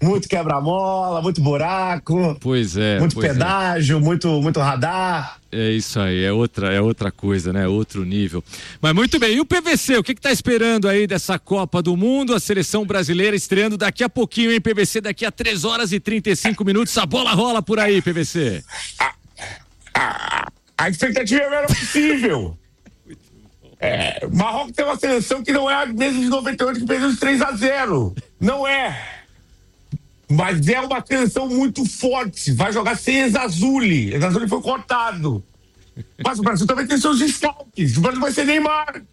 Muito quebra-mola, muito buraco. Pois é. Muito pedágio, muito radar. É isso aí, é outra coisa, né? Outro nível. Mas muito bem, e o PVC, o que tá esperando aí dessa Copa do Mundo? A seleção brasileira estreando daqui a pouquinho, hein, PVC? Daqui a 3 horas e 35 minutos, a bola rola por aí, PVC. A expectativa era possível. Marrocos tem uma seleção que não é a mesma de 98 que perdeu de 3-0. Não é. Mas é uma seleção muito forte. Vai jogar sem Ezazuli. Ezazuli foi cortado. Mas o Brasil também tem seus desfalques. O Brasil vai ser Neymar.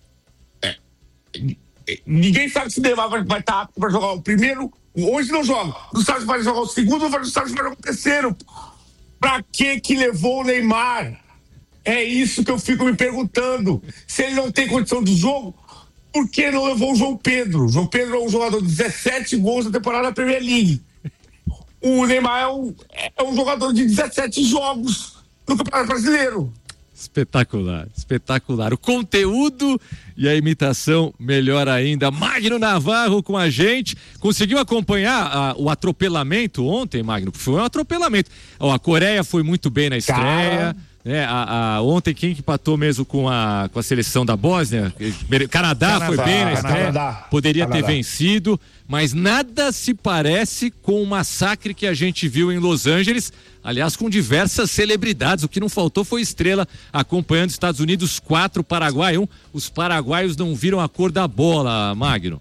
Ninguém sabe se Neymar vai estar apto para jogar o primeiro. Hoje não joga. Não sabe se vai jogar o segundo ou não sabe se vai jogar o terceiro. Pra que levou o Neymar? É isso que eu fico me perguntando. Se ele não tem condição de jogo, por que não levou o João Pedro? O João Pedro é um jogador de 17 gols na temporada da Premier League. O Neymar é um jogador de 17 jogos no Campeonato Brasileiro. Espetacular, espetacular. O conteúdo e a imitação melhor ainda. Magno Navarro com a gente. Conseguiu acompanhar o atropelamento ontem, Magno? Foi um atropelamento. A Coreia foi muito bem na estreia. Ontem quem que empatou mesmo com a seleção da Bósnia? Canadá foi bem na estreia. Poderia ter vencido, mas nada se parece com o massacre que a gente viu em Los Angeles. Aliás, com diversas celebridades. O que não faltou foi estrela acompanhando Estados Unidos 4, Paraguai 1. Os paraguaios não viram a cor da bola, Magno.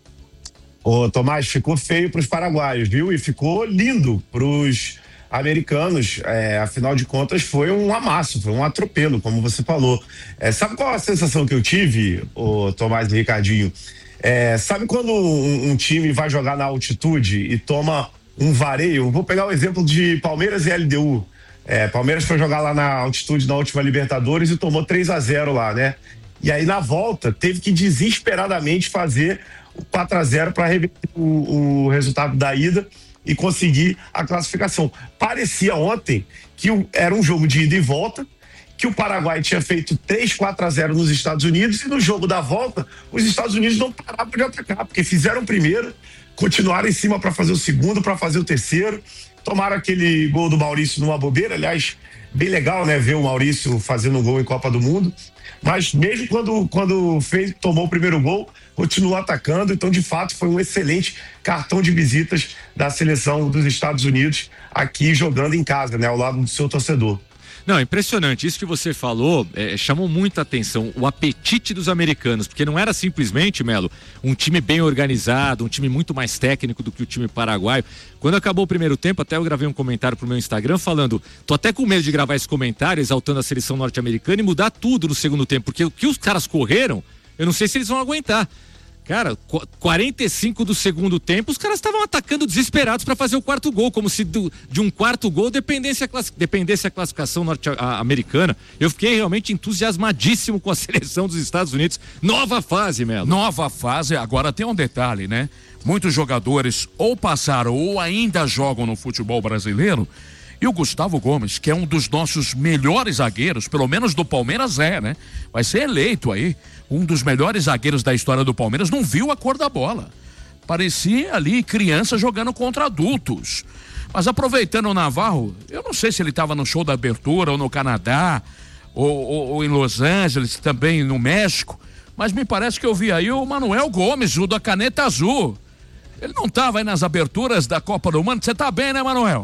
Ô, Tomás, ficou feio pros paraguaios, viu? E ficou lindo pros americanos. Afinal de contas, foi um amasso, foi um atropelo, como você falou. Sabe qual a sensação que eu tive, ô, Tomás e Ricardinho? Sabe quando um time vai jogar na altitude e toma um vareio? Vou pegar o exemplo de Palmeiras e LDU. Palmeiras foi jogar lá na altitude na última Libertadores e tomou 3-0 lá, né? E aí na volta teve que desesperadamente fazer o 4-0 para reverter o resultado da ida e conseguir a classificação. Parecia ontem que era um jogo de ida e volta, que o Paraguai tinha feito 3-4-0 nos Estados Unidos e no jogo da volta os Estados Unidos não paravam de atacar, porque fizeram o primeiro, continuaram em cima para fazer o segundo, para fazer o terceiro, tomaram aquele gol do Maurício numa bobeira. Aliás, bem legal, né, ver o Maurício fazendo um gol em Copa do Mundo, mas mesmo quando tomou o primeiro gol, continuou atacando. Então, de fato, foi um excelente cartão de visitas da seleção dos Estados Unidos aqui jogando em casa, né, ao lado do seu torcedor. Não, impressionante, isso que você falou chamou muita atenção, o apetite dos americanos, porque não era simplesmente, Melo, um time bem organizado, um time muito mais técnico do que o time paraguaio. Quando acabou o primeiro tempo, até eu gravei um comentário pro meu Instagram falando, tô até com medo de gravar esse comentário exaltando a seleção norte-americana e mudar tudo no segundo tempo, porque o que os caras correram, eu não sei se eles vão aguentar. Cara, 45 do segundo tempo, os caras estavam atacando desesperados para fazer o quarto gol, como se de um quarto gol dependesse a classificação norte-americana. Eu fiquei realmente entusiasmadíssimo com a seleção dos Estados Unidos. Nova fase, Melo. Nova fase. Agora tem um detalhe, né? Muitos jogadores ou passaram ou ainda jogam no futebol brasileiro. E o Gustavo Gomes, que é um dos nossos melhores zagueiros, pelo menos do Palmeiras né? Vai ser eleito aí um dos melhores zagueiros da história do Palmeiras, não viu a cor da bola. Parecia ali criança jogando contra adultos. Mas aproveitando o Navarro, eu não sei se ele estava no show da abertura ou no Canadá, ou em Los Angeles, também no México, mas me parece que eu vi aí o Manuel Gomes, o da caneta azul. Ele não estava aí nas aberturas da Copa do Mundo? Você tá bem, né, Manuel?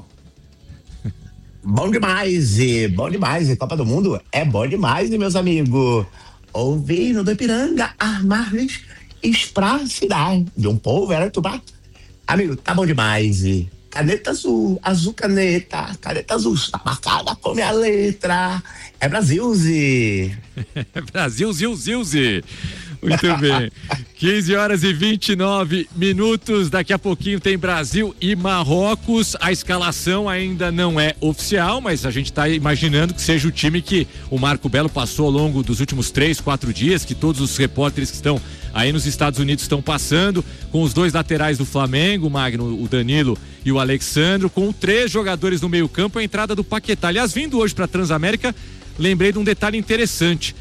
Bom demais, e Copa do Mundo é bom demais, meus amigos. Ouvindo do Ipiranga, as margens espracidade de um povo era tubar. Amigo, tá bom demais. Caneta azul, azul caneta azul, está marcada com minha letra. É Brasil, Zilze. Brasil, Zilze. Muito bem. 15 horas e 29 minutos. Daqui a pouquinho tem Brasil e Marrocos. A escalação ainda não é oficial, mas a gente está imaginando que seja o time que o Marco Belo passou ao longo dos últimos 3-4 dias, que todos os repórteres que estão aí nos Estados Unidos estão passando, com os dois laterais do Flamengo, o Magno, o Danilo e o Alexandro, com 3 jogadores no meio-campo, a entrada do Paquetá. Aliás, vindo hoje para a Transamérica, lembrei de um detalhe interessante.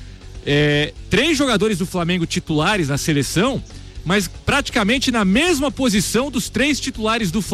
3 jogadores do Flamengo titulares na seleção, mas praticamente na mesma posição dos 3 titulares do Flamengo